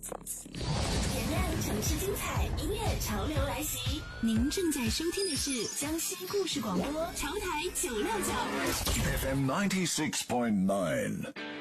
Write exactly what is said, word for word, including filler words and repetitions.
点亮城市精彩，音乐潮流来袭。您正在收听的是江西故事广播，潮台九六九 F M ninety six point nine。